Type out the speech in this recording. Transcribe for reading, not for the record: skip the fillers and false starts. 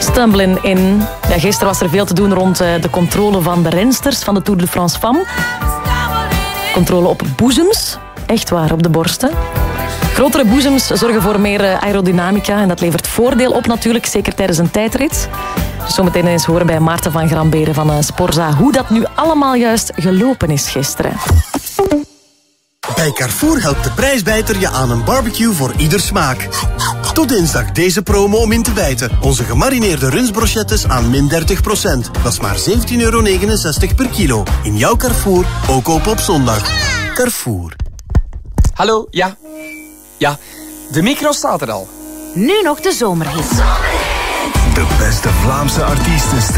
Stumbling In. Ja, gisteren was er veel te doen rond de controle van de rensters van de Tour de France Femmes. Controle op boezems. Echt waar, op de borsten. Grotere boezems zorgen voor meer aerodynamica en dat levert voordeel op natuurlijk, zeker tijdens een tijdrit. Dus zometeen eens horen bij Maarten van Gramberen van Sporza hoe dat nu allemaal juist gelopen is gisteren. Bij Carrefour helpt de prijsbijter je aan een barbecue voor ieder smaak. Tot dinsdag deze promo om in te bijten. Onze gemarineerde rundsbrochettes aan min 30%. Dat is maar €17,69 per kilo. In jouw Carrefour, ook open op zondag. Carrefour. Hallo, ja. Ja, de micro staat er al. Nu nog de zomerhit. De beste Vlaamse artiesten